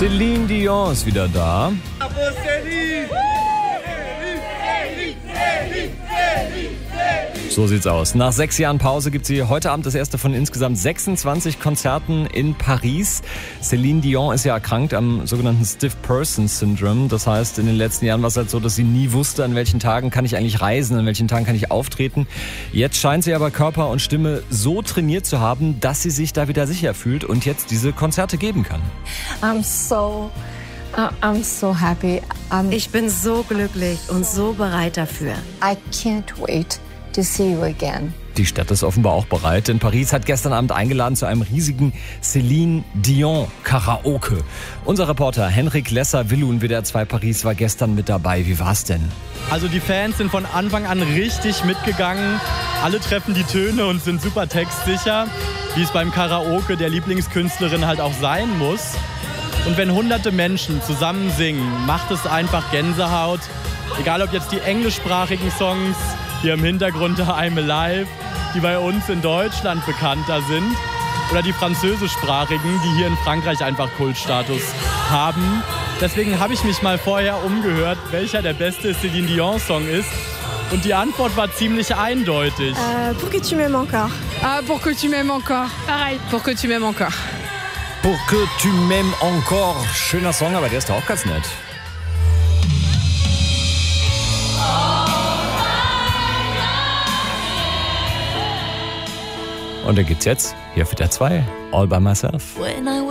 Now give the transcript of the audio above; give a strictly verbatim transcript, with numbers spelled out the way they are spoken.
Celine Dion ist wieder da. So sieht's aus. Nach sechs Jahren Pause gibt sie heute Abend das erste von insgesamt sechsundzwanzig Konzerten in Paris. Celine Dion ist ja erkrankt am sogenannten Stiff Person Syndrome. Das heißt, in den letzten Jahren war es halt so, dass sie nie wusste, an welchen Tagen kann ich eigentlich reisen, an welchen Tagen kann ich auftreten. Jetzt scheint sie aber Körper und Stimme so trainiert zu haben, dass sie sich da wieder sicher fühlt und jetzt diese Konzerte geben kann. I'm so, uh, I'm so happy. I'm, Ich bin so glücklich und so bereit dafür. I can't wait to see you again. Die Stadt ist offenbar auch bereit, denn Paris hat gestern Abend eingeladen zu einem riesigen Celine Dion Karaoke. Unser Reporter Henrik Lesser-Willun, W D R zwei Paris, war gestern mit dabei. Wie war's denn? Also die Fans sind von Anfang an richtig mitgegangen. Alle treffen die Töne und sind super textsicher, wie es beim Karaoke der Lieblingskünstlerin halt auch sein muss. Und wenn hunderte Menschen zusammen singen, macht es einfach Gänsehaut. Egal ob jetzt die englischsprachigen Songs, hier im Hintergrund I'm Alive, die bei uns in Deutschland bekannter sind, oder die französischsprachigen, die hier in Frankreich einfach Kultstatus haben. Deswegen habe ich mich mal vorher umgehört, welcher der beste Celine Dion Song ist. Und die Antwort war ziemlich eindeutig. Äh, pour que tu m'aimes encore. Ah, pour que tu m'aimes encore. Pareil, pour que tu m'aimes encore. Pour que tu m'aimes encore. Schöner Song, aber der ist doch auch ganz nett. Und den gibt's jetzt hier auf W D R zwei, All by Myself.